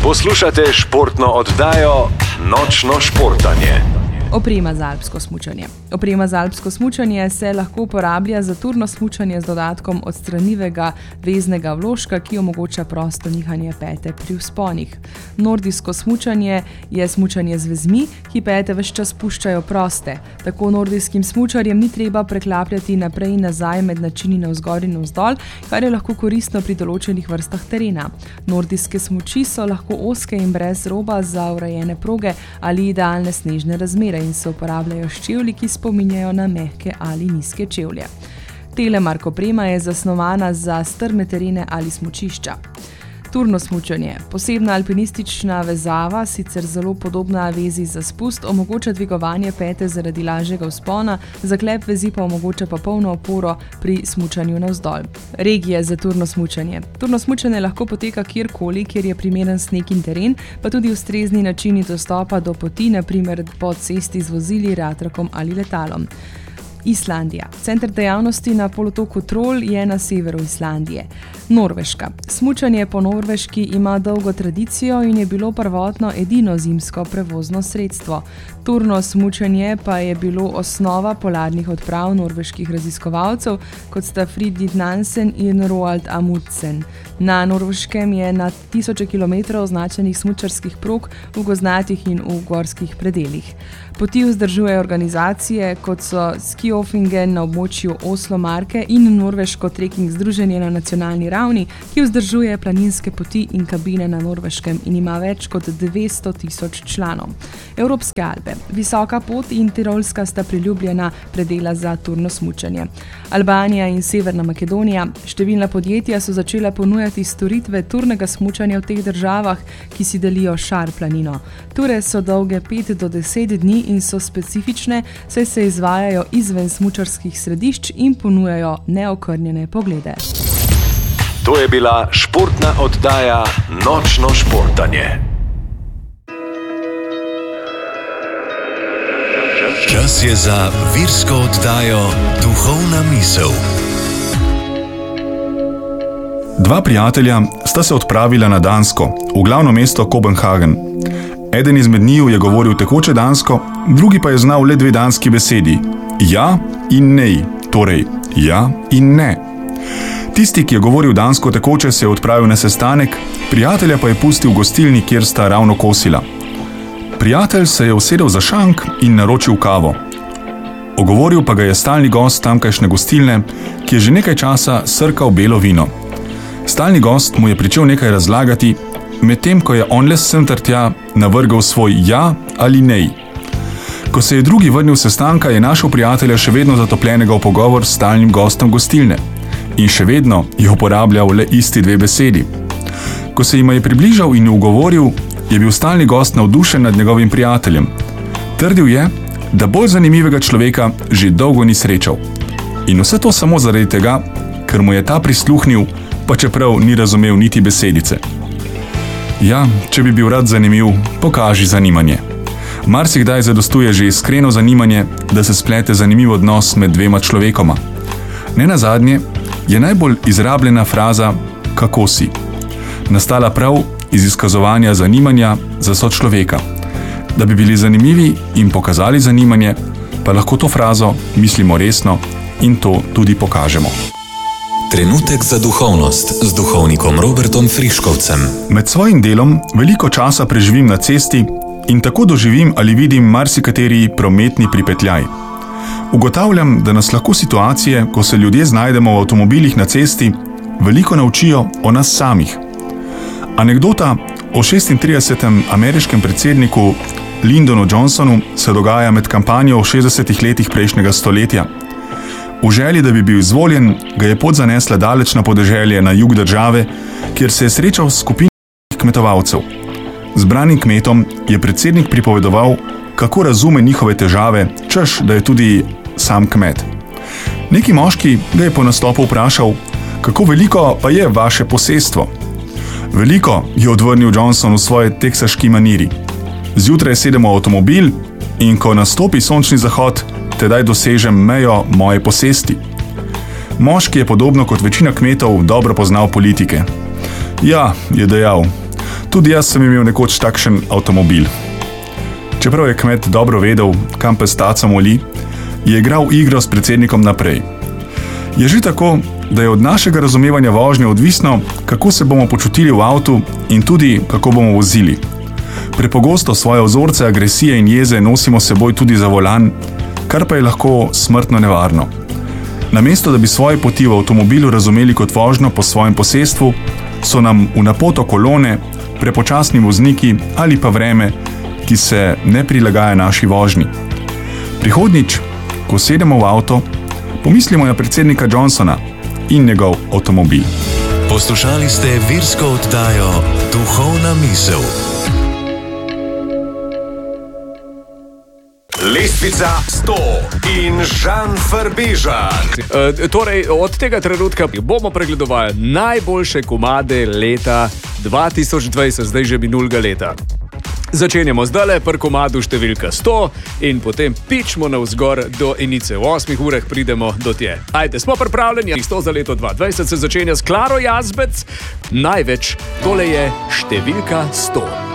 Poslušate športno oddajo Nočno športanje. Oprema za alpsko smučanje. Oprema za alpsko smučanje se lahko uporablja za turno smučanje z dodatkom odstranljivega veznega vložka, ki omogoča prosto nihanje pete pri vzponih. Nordijsko smučanje je smučanje z vezmi, ki pete ves čas puščajo proste. Tako nordijskim smučarjem ni treba preklapljati naprej in nazaj med načini navzgor in navzdol, kar je lahko koristno pri določenih vrstah terena. Nordijske smuči so lahko ozke in brez roba za urejene proge ali idealne snežne razmere in se uporabljajo s čevlji, ki spominjajo na mehke ali nizke čevlje. Telemark oprema je zasnovana za strme terene ali smučišča. Turno smučanje. Posebna alpinistična vezava, sicer zelo podobna vezi za spust, omogoča dvigovanje pete zaradi lažjega vzpona, zaklep vezi pa omogoča popolno oporo pri smučanju navzdol. Regije za turno smučanje. Turno smučanje lahko poteka kjerkoli, kjer je primeren sneg in teren, pa tudi ustrezni načini dostopa do poti, na primer po cesti z vozili, ratrakom ali letalom. Islandija. Center dejavnosti na polotoku Troll je na severu Islandije. Norveška. Smučanje po Norveški ima dolgo tradicijo in je bilo prvotno edino zimsko prevozno sredstvo. Turno smučanje pa je bilo osnova polarnih odprav norveških raziskovalcev, kot sta Fridtjof Nansen in Roald Amundsen. Na Norveškem je na tisoče kilometrov označenih smučarskih prog v gozdnatih in v gorskih predelih. Poti vzdržujejo organizacije, kot so Skijofingen na območju Oslo-Marke in Norveško trekking združenje na nacionalni ravni, ki vzdržuje planinske poti in kabine na Norveškem in ima več kot 200 tisoč članov. Evropske Alpe. Visoka pot in Tirolska sta priljubljena predela za turno smučanje. Albanija in Severna Makedonija. Številna podjetja so začela ponujati storitve turnega smučanja v teh državah, ki si delijo Šar planino. Ture so dolge 5 do 10 dni in so specifične, saj se izvajajo izven smučarskih središč in ponujajo neokrnjene poglede. To je bila športna oddaja Nočno športanje. Čas je za virsko oddajo Duhovna misel. Dva prijatelja sta se odpravila na Dansko, v glavno mesto Kopenhagen. Eden izmed njiju je govoril tekoče dansko, drugi pa je znal le 2 danski besedi. Ja in nej, torej ja in ne. Tisti, ki je govoril dansko tekoče, se je odpravil na sestanek, prijatelja pa je pustil v gostilni, kjer sta ravno kosila. Prijatelj se je usedel za šank in naročil kavo. Ogovoril pa ga je stalni gost tamkajšnje gostilne, ki je že nekaj časa srkal belo vino. Stalni gost mu je pričel nekaj razlagati, medtem ko je on le sem ter tja navrgal svoj ja ali nej. Ko se je drugi vrnil sestanka, je našel prijatelja še vedno zatopljenega v pogovor s stalnim gostom gostilne. In še vedno je uporabljal le isti 2 besedi. Ko se jima je približal in ugovoril, je bil stalni gost navdušen nad njegovim prijateljem. Trdil je, da bolj zanimivega človeka že dolgo ni srečal. In vse to samo zaradi tega, ker mu je ta prisluhnil, pa čeprav ni razumel niti besedice. Ja, če bi bil rad zanimiv, pokaži zanimanje. Marsikdaj zadostuje že iskreno zanimanje, da se splete zanimiv odnos med 2 človekoma. Nenazadnje je najbolj izrabljena fraza kako si nastala prav iz izkazovanja zanimanja za sočloveka. Da bi bili zanimivi in pokazali zanimanje, pa lahko to frazo mislimo resno in to tudi pokažemo. Trenutek za duhovnost z duhovnikom Robertom Friškovcem. Med svojim delom veliko časa preživim na cesti in tako doživim ali vidim marsikateri prometni pripetljaj. Ugotavljam, da nas lahko situacije, ko se ljudje znajdemo v avtomobilih na cesti, veliko naučijo o nas samih. Anekdota o 36. ameriškem predsedniku Lyndonu Johnsonu se dogaja med kampanjo v 60. letih prejšnjega stoletja. V želji, da bi bil izvoljen, ga je pot zanesla daleč na podeželje na jug države, kjer se je srečal s skupino kmetovalcev. Zbranim kmetom je predsednik pripovedoval, kako razume njihove težave, češ, da je tudi sam kmet. Neki moški ga je po nastopu vprašal, kako veliko pa je vaše posestvo. Veliko, je odvrnil Johnson v svoji teksaški maniri. Zjutraj sedemo v avtomobil in ko nastopi sončni zahod, tedaj dosežem mejo moje posesti. Moški je podobno kot večina kmetov dobro poznal politike. Ja, je dejal, Tudi jaz sem imel nekoč takšen avtomobil. Čeprav je kmet dobro vedel, kam pes taco moli, je igral igro s predsednikom naprej. Je že tako, da je od našega razumevanja vožnje odvisno, kako se bomo počutili v avtu in tudi, kako bomo vozili. Prepogosto svoje vzorce agresije in jeze nosimo seboj tudi za volan, kar pa je lahko smrtno nevarno. Namesto, da bi svoje poti v avtomobilu razumeli kot vožnjo po svojem posestvu, so nam v napoto kolone, prepočasni vozniki ali pa vreme, ki se ne prilagaja naši vožnji. Prihodnjič, ko sedemo v avto, pomislimo na predsednika Johnsona in njegov avtomobil. Poslušali ste virsko oddajo Duhovna misel. Lestvica 100 in Žan Farbežan. Torej, od tega trenutka bomo pregledovali najboljše komade leta 2020, zdaj že minulega leta. Začenjamo zdajle pri komadu številka 100 in potem pičmo navzgor do enice. V 8 urah pridemo do tje. Ajde, smo pripravljeni. 100 za leto 2020 se začenja s Klaro Jazbec. Največ, tole je številka 100.